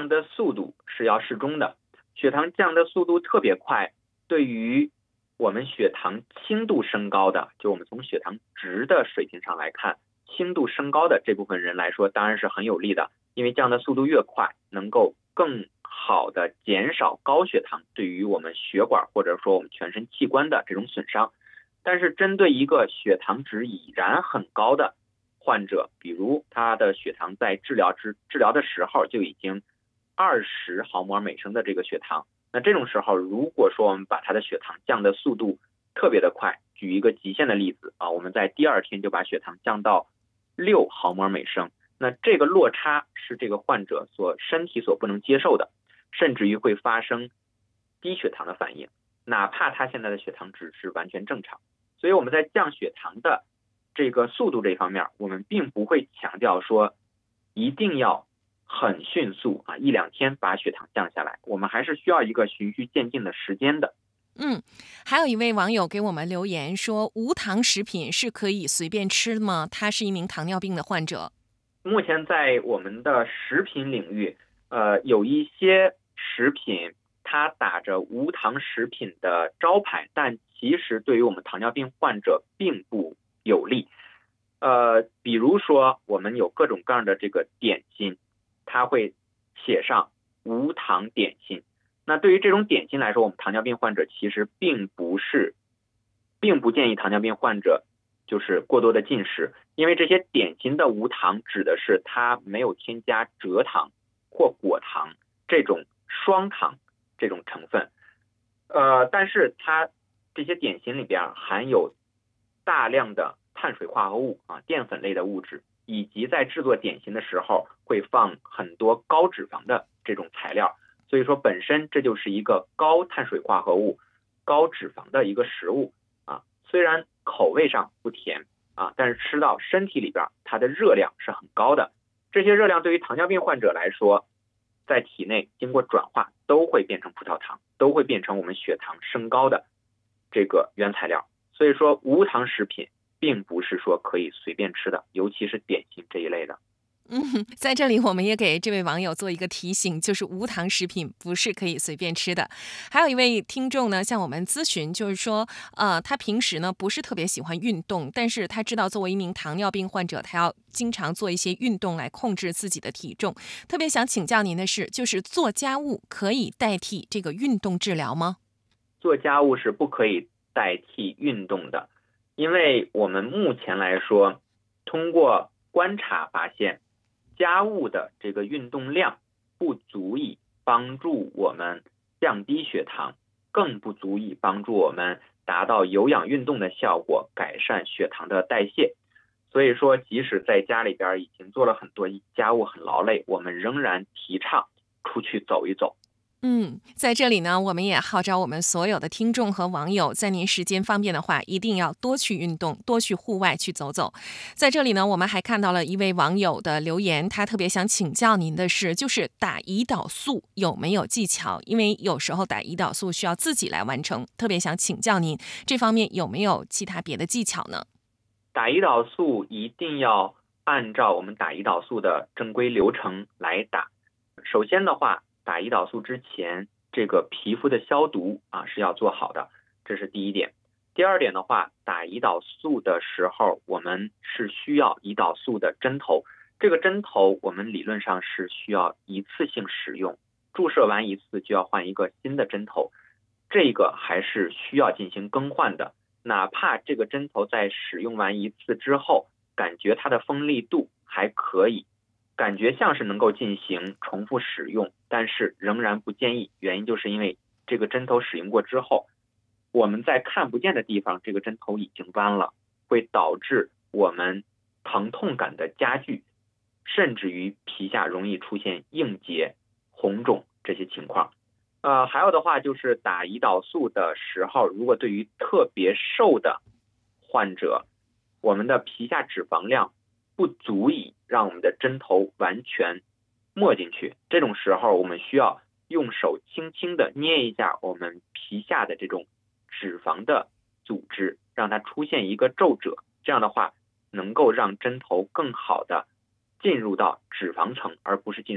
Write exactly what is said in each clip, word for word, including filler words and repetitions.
降的速度是要适中的。血糖降的速度特别快，对于我们血糖轻度升高的，就我们从血糖值的水平上来看，轻度升高的这部分人来说当然是很有利的，因为降的速度越快，能够更好的减少高血糖对于我们血管或者说我们全身器官的这种损伤。但是针对一个血糖值已然很高的患者，比如他的血糖在治疗治治疗的时候就已经二十毫摩尔每升的这个血糖，那这种时候如果说我们把他的血糖降的速度特别的快，举一个极限的例子啊，我们在第二天就把血糖降到六毫摩尔每升，那这个落差是这个患者所身体所不能接受的，甚至于会发生低血糖的反应，哪怕他现在的血糖值是完全正常。所以我们在降血糖的这个速度这方面，我们并不会强调说一定要很迅速啊，一两天把血糖降下来，我们还是需要一个循序渐进的时间的。 嗯，还有一位网友给我们留言说，无糖食品是可以随便吃的吗？他是一名糖尿病的患者。 目前在我们的食品领域，呃，有一些食品它打着无糖食品的招牌，但其实对于我们糖尿病患者并不有利。呃，比如说我们有各种各样的这个点心，它会写上无糖点心。那对于这种点心来说，我们糖尿病患者其实并不是，并不建议糖尿病患者就是过多的进食，因为这些点心的无糖指的是它没有添加蔗糖或果糖这种双糖这种成分，呃，但是它这些点心里边含有大量的碳水化合物啊、淀粉类的物质，以及在制作点心的时候会放很多高脂肪的这种材料，所以说本身这就是一个高碳水化合物、高脂肪的一个食物啊。虽然口味上不甜啊，但是吃到身体里边它的热量是很高的。这些热量对于糖尿病患者来说，在体内经过转化都会变成葡萄糖，都会变成我们血糖升高的这个原材料。所以说无糖食品并不是说可以随便吃的，尤其是点心这一类的。 嗯，在这里我们也给这位网友做一个提醒，就是无糖食品不是可以随便吃的。还有一位听众呢向我们咨询，就是说呃，他平时呢不是特别喜欢运动，但是他知道作为一名糖尿病患者，他要经常做一些运动来控制自己的体重。特别想请教您的是，就是做家务可以代替这个运动治疗吗？ 做家务是不可以代替运动的，因为我们目前来说，通过观察发现，家务的这个运动量不足以帮助我们降低血糖，更不足以帮助我们达到有氧运动的效果，改善血糖的代谢。所以说，即使在家里边已经做了很多家务很劳累，我们仍然提倡出去走一走。 嗯，在这里呢，我们也号召我们所有的听众和网友，在您时间方便的话，一定要多去运动，多去户外去走走。在这里呢，我们还看到了一位网友的留言，他特别想请教您的是，就是打胰岛素有没有技巧？因为有时候打胰岛素需要自己来完成，特别想请教您这方面有没有其他别的技巧呢？ 打胰岛素一定要按照我们打胰岛素的正规流程来打。首先的话，打胰岛素之前，这个皮肤的消毒啊是要做好的，这是第一点。第二点的话，打胰岛素的时候，我们是需要胰岛素的针头，这个针头我们理论上是需要一次性使用，注射完一次就要换一个新的针头，这个还是需要进行更换的。哪怕这个针头在使用完一次之后，感觉它的锋利度还可以，感觉像是能够进行重复使用，但是仍然不建议，原因就是因为这个针头使用过之后，我们在看不见的地方这个针头已经弯了，会导致我们疼痛感的加剧，甚至于皮下容易出现硬结、红肿这些情况。呃，还有的话就是打胰岛素的时候，如果对于特别瘦的患者，我们的皮下脂肪量不足以让我们的针头完全没进去，这种时候我们需要用手轻轻的捏一下我们皮下的这种脂肪的组织，让它出现一个皱褶，这样的话能够让针头更好的进入到脂肪层，而不是进入到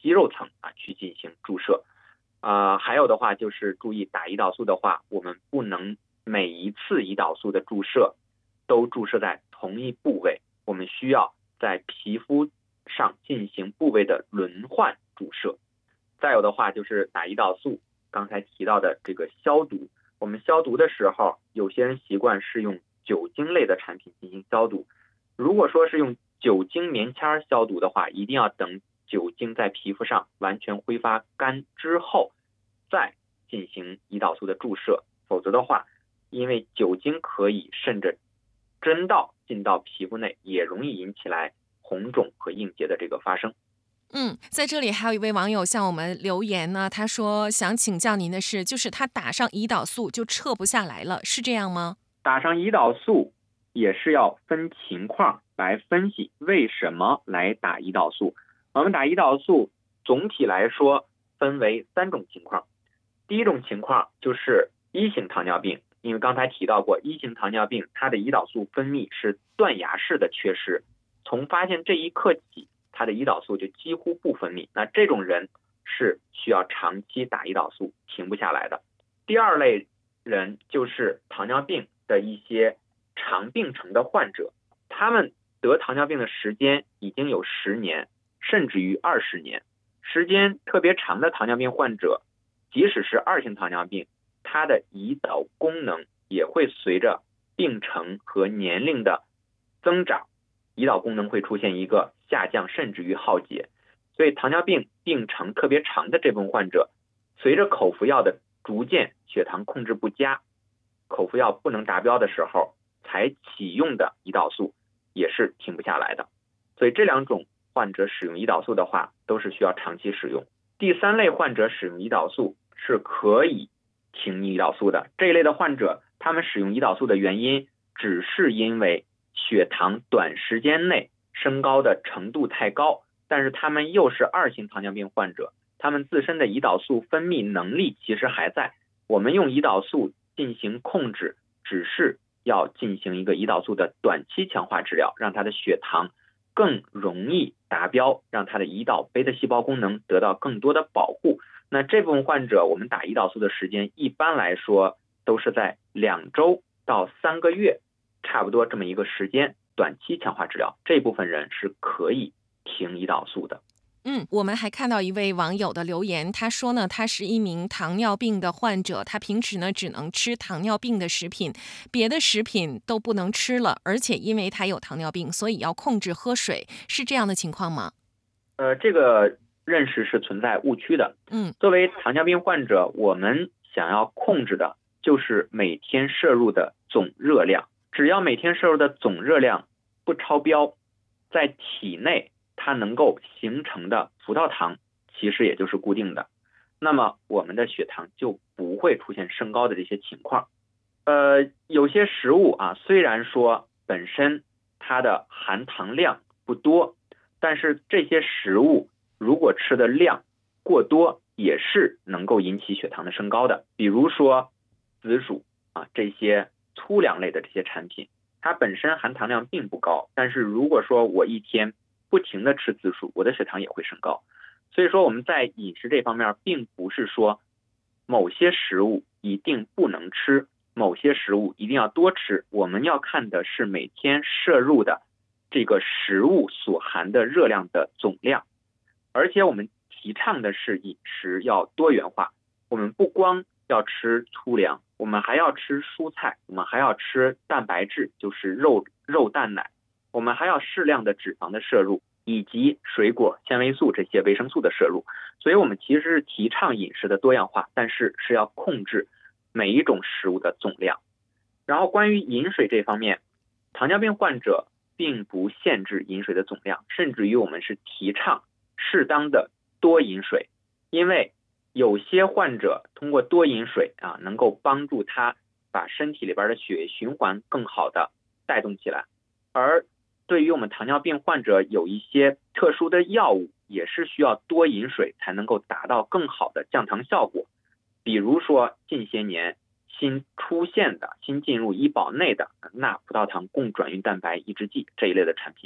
肌肉层啊去进行注射。啊、呃，还有的话就是注意打胰岛素的话，我们不能每一次胰岛素的注射都注射在同一部位，我们需要在皮肤上进行部位的轮换注射。再有的话就是打胰岛素，刚才提到的这个消毒，我们消毒的时候，有些人习惯是用酒精类的产品进行消毒。如果说是用酒精棉签消毒的话，一定要等酒精在皮肤上完全挥发干之后再进行胰岛素的注射，否则的话，因为酒精可以渗着针道进到皮肤内，也容易引起来红肿和硬结的这个发生。 嗯，在这里还有一位网友向我们留言呢，他说想请教您的是，就是他打上胰岛素就撤不下来了，是这样吗？ 打上胰岛素也是要分情况来分析为什么来打胰岛素。我们打胰岛素总体来说分为三种情况。第一种情况就是一型糖尿病，因为刚才提到过，一型糖尿病它的胰岛素分泌是断崖式的缺失，从发现这一刻起，它的胰岛素就几乎不分泌，那这种人是需要长期打胰岛素停不下来的。第二类人就是糖尿病的一些长病程的患者，他们得糖尿病的时间已经有十年甚至于二十年，时间特别长的糖尿病患者，即使是二型糖尿病，它的胰岛功能也会随着病程和年龄的增长，胰岛功能会出现一个下降甚至于耗竭。所以糖尿病病程特别长的这部分患者，随着口服药的逐渐血糖控制不佳，口服药不能达标的时候才启用的胰岛素也是停不下来的。所以这两种患者使用胰岛素的话，都是需要长期使用。第三类患者使用胰岛素是可以停胰岛素的，这一类的患者他们使用胰岛素的原因只是因为血糖短时间内升高的程度太高，但是他们又是二型糖尿病患者，他们自身的胰岛素分泌能力其实还在，我们用胰岛素进行控制，只是要进行一个胰岛素的短期强化治疗，让他的血糖更容易达标，让他的胰岛贝塔细胞功能得到更多的保护。那这部分患者我们打胰岛素的时间一般来说都是在两周到三个月，差不多这么一个时间，短期强化治疗，这部分人是可以停胰岛素的。 嗯，我们还看到一位网友的留言，他说呢，他是一名糖尿病的患者，他平时呢只能吃糖尿病的食品，别的食品都不能吃了，而且因为他有糖尿病，所以要控制喝水，是这样的情况吗？ 呃，这个认识是存在误区的。 嗯， 作为糖尿病患者，我们想要控制的就是每天摄入的总热量，只要每天摄入的总热量不超标，在体内它能够形成的葡萄糖其实也就是固定的，那么我们的血糖就不会出现升高的这些情况。呃，有些食物啊，虽然说本身它的含糖量不多，但是这些食物如果吃的量过多，也是能够引起血糖的升高的。比如说紫薯啊，这些粗粮类的这些产品，它本身含糖量并不高，但是如果说我一天不停的吃紫薯，我的血糖也会升高。所以说我们在饮食这方面，并不是说某些食物一定不能吃，某些食物一定要多吃，我们要看的是每天摄入的这个食物所含的热量的总量。而且我们提倡的是饮食要多元化，我们不光要吃粗粮，我们还要吃蔬菜，我们还要吃蛋白质，就是肉肉蛋奶，我们还要适量的脂肪的摄入，以及水果、纤维素这些维生素的摄入。所以我们其实是提倡饮食的多样化，但是是要控制每一种食物的总量。然后关于饮水这方面，糖尿病患者并不限制饮水的总量，甚至于我们是提倡适当的多饮水，因为有些患者通过多饮水啊，能够帮助他把身体里边的血液循环更好的带动起来。而对于我们糖尿病患者，有一些特殊的药物也是需要多饮水才能够达到更好的降糖效果。比如说近些年新出现的、新进入医保内的钠葡萄糖共转运蛋白抑制剂这一类的产品。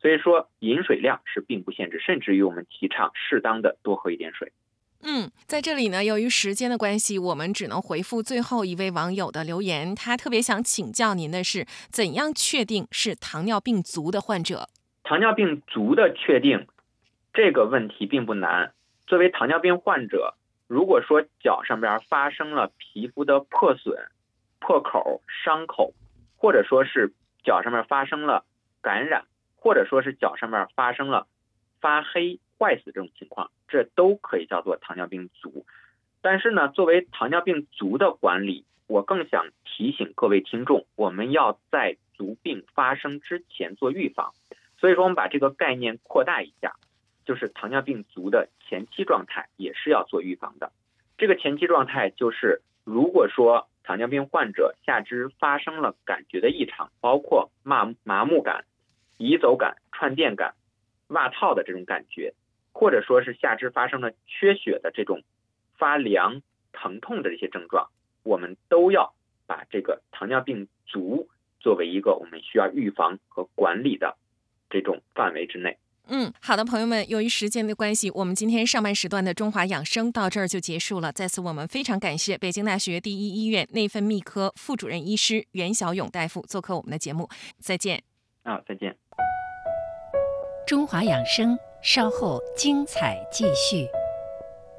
所以说饮水量是并不限制，甚至于我们提倡适当的多喝一点水。 嗯，在这里呢，由于时间的关系，我们只能回复最后一位网友的留言。他特别想请教您的是，怎样确定是糖尿病足的患者？ 糖尿病足的确定这个问题并不难。作为糖尿病患者，如果说脚上边发生了皮肤的破损、破口、伤口，或者说是脚上面发生了感染，或者说是脚上面发生了发黑、坏死这种情况，这都可以叫做糖尿病足。但是呢，作为糖尿病足的管理，我更想提醒各位听众，我们要在足病发生之前做预防。所以说我们把这个概念扩大一下，就是糖尿病足的前期状态也是要做预防的。这个前期状态就是，如果说糖尿病患者下肢发生了感觉的异常，包括麻麻木感、移走感、串电感、袜套的这种感觉，或者说是下肢发生了缺血的这种发凉、疼痛的这些症状，我们都要把这个糖尿病足作为一个我们需要预防和管理的这种范围之内。 嗯，好的，朋友们，由于时间的关系，我们今天上半时段的中华养生到这儿就结束了。在此，我们非常感谢北京大学第一医院内分泌科副主任医师袁小勇大夫做客我们的节目。再见。 啊，再见。 中华养生，稍后精彩继续。